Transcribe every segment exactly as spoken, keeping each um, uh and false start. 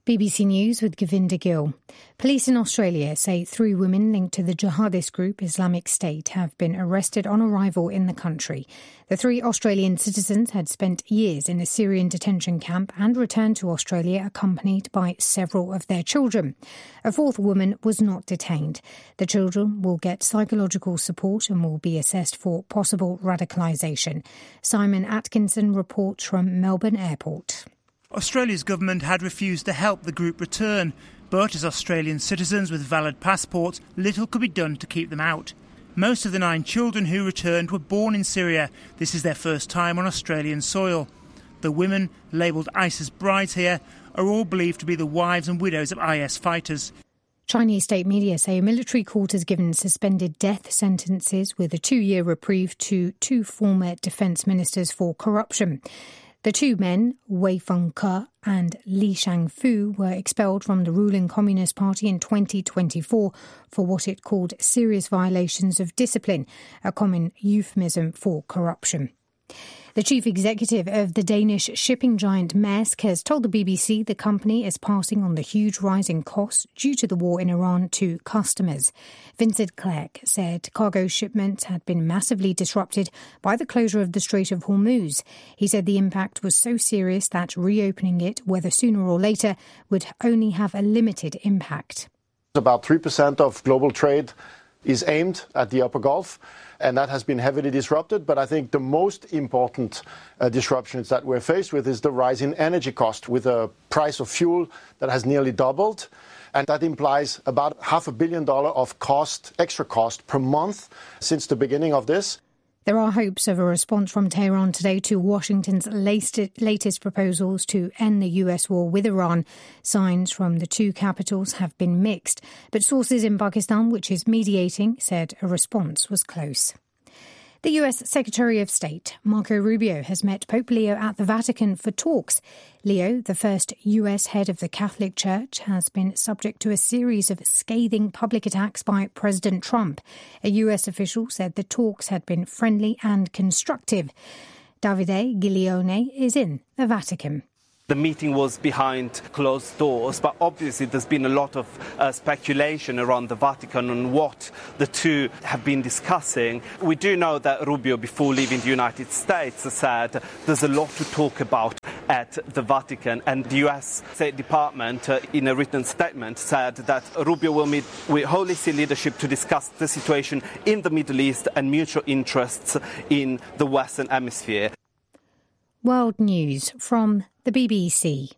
B B C News with Govinda Gill. Police in Australia say three women linked to the jihadist group Islamic State have been arrested on arrival in the country. The three Australian citizens had spent years in a Syrian detention camp and returned to Australia accompanied by several of their children. A fourth woman was not detained. The children will get psychological support and will be assessed for possible radicalisation. Simon Atkinson reports from Melbourne Airport. Australia's government had refused to help the group return, but as Australian citizens with valid passports, little could be done to keep them out. Most of the nine children who returned were born in Syria. This is their first time on Australian soil. The women, labelled ISIS brides here, are all believed to be the wives and widows of I S fighters. Chinese state media say a military court has given suspended death sentences with a two-year reprieve to two former defence ministers for corruption. The two men, Wei Fengke and Li Shangfu, were expelled from the ruling Communist Party in twenty twenty-four for what it called serious violations of discipline, a common euphemism for corruption. The chief executive of the Danish shipping giant Maersk has told the B B C the company is passing on the huge rise in costs due to the war in Iran to customers. Vincent Clerc said cargo shipments had been massively disrupted by the closure of the Strait of Hormuz. He said the impact was so serious that reopening it, whether sooner or later, would only have a limited impact. About three percent of global trade is aimed at the Upper Gulf, and that has been heavily disrupted. But I think the most important uh, disruptions that we're faced with is the rise in energy cost, with a price of fuel that has nearly doubled. And that implies about half a billion dollars of cost, extra cost per month since the beginning of this. There are hopes of a response from Tehran today to Washington's latest proposals to end the U S war with Iran. Signs from the two capitals have been mixed, but sources in Pakistan, which is mediating, said a response was close. The U S Secretary of State, Marco Rubio, has met Pope Leo at the Vatican for talks. Leo, the first U S head of the Catholic Church, has been subject to a series of scathing public attacks by President Trump. A U S official said the talks had been friendly and constructive. Davide Giglione is in the Vatican. The meeting was behind closed doors, but obviously there's been a lot of uh, speculation around the Vatican on what the two have been discussing. We do know that Rubio, before leaving the United States, said there's a lot to talk about at the Vatican, and the U S State Department, uh, in a written statement, said that Rubio will meet with Holy See leadership to discuss the situation in the Middle East and mutual interests in the Western Hemisphere. World news from the B B C.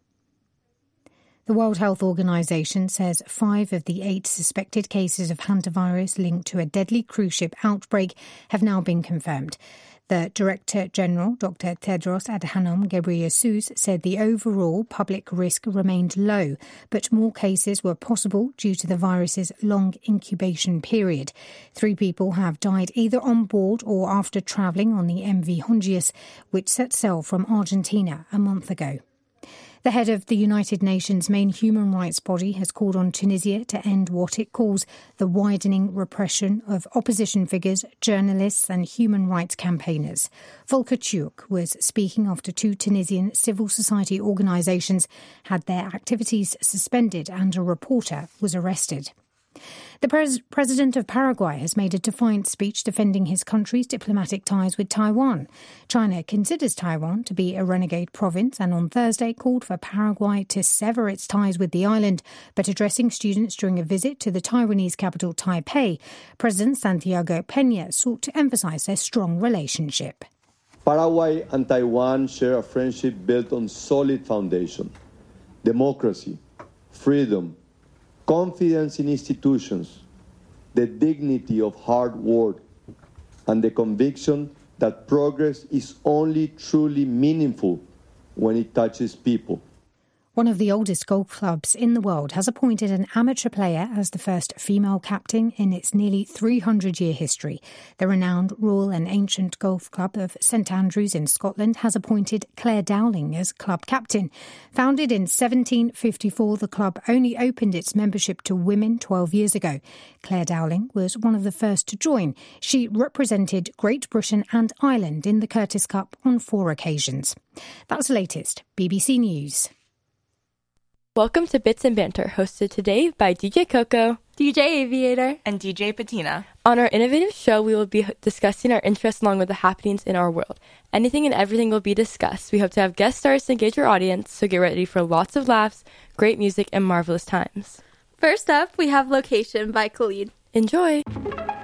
The World Health Organization says five of the eight suspected cases of hantavirus linked to a deadly cruise ship outbreak have now been confirmed. The Director General, Doctor Tedros Adhanom Ghebreyesus, said the overall public risk remained low, but more cases were possible due to the virus's long incubation period. Three people have died either on board or after travelling on the M V Hondius, which set sail from Argentina a month ago. The head of the United Nations' main human rights body has called on Tunisia to end what it calls the widening repression of opposition figures, journalists and human rights campaigners. Volker Turk was speaking after two Tunisian civil society organisations had their activities suspended and a reporter was arrested. The pres- president of Paraguay has made a defiant speech defending his country's diplomatic ties with Taiwan. China considers Taiwan to be a renegade province and on Thursday called for Paraguay to sever its ties with the island. But addressing students during a visit to the Taiwanese capital Taipei, President Santiago Peña sought to emphasize their strong relationship. Paraguay and Taiwan share a friendship built on solid foundation: democracy, freedom, confidence in institutions, the dignity of hard work, and the conviction that progress is only truly meaningful when it touches people. One of the oldest golf clubs in the world has appointed an amateur player as the first female captain in its nearly three hundred year history. The renowned Royal and Ancient Golf Club of St Andrews in Scotland has appointed Claire Dowling as club captain. Founded in seventeen fifty-four, the club only opened its membership to women twelve years ago. Claire Dowling was one of the first to join. She represented Great Britain and Ireland in the Curtis Cup on four occasions. That's the latest. B B C News. Welcome to Bits and Banter, hosted today by D J Coco, D J Aviator, and D J Patina. On our innovative show, we will be discussing our interests along with the happenings in our world. Anything and everything will be discussed. We hope to have guest stars to engage our audience, so get ready for lots of laughs, great music, and marvelous times. First up, we have Location by Khalid. Enjoy!